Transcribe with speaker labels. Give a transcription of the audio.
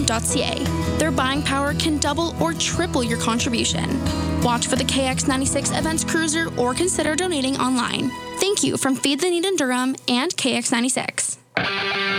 Speaker 1: KX96events.ca. Their buying power can double or triple your contribution. Watch for the KX96 Events Cruiser or consider donating online. Thank you from Feed the Need in Durham and KX96.